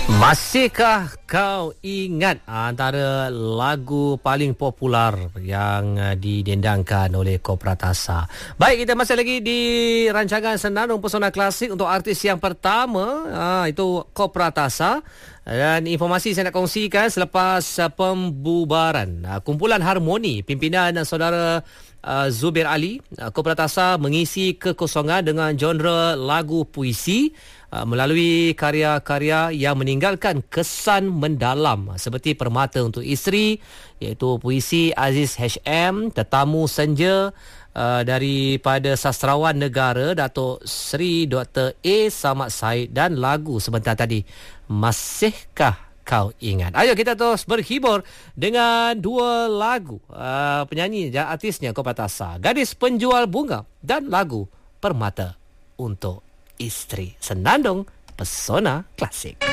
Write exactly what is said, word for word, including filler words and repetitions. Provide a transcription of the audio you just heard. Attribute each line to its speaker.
Speaker 1: Masihkah kau ingat antara lagu paling popular yang didendangkan oleh Kopratasa? Baik, kita masih lagi di rancangan Senandung Pesona Klasik untuk artis yang pertama, ha, itu Kopratasa. Dan informasi saya nak kongsikan selepas uh, pembubaran uh, kumpulan Harmoni pimpinan saudara uh, Zubir Ali, uh, Kopratasa mengisi kekosongan dengan genre lagu puisi Uh, melalui karya-karya yang meninggalkan kesan mendalam seperti Permata untuk Isteri, iaitu puisi Aziz H M, Tetamu Senja uh, daripada sastrawan negara Datuk Seri Doktor A. Samad Said, dan lagu sebentar tadi Masihkah Kau Ingat. Ayo kita terus berhibur dengan dua lagu uh, penyanyi dan artisnya Kopratasa, Gadis Penjual Bunga dan lagu Permata untuk Isteri. Senandung Pesona Klasik.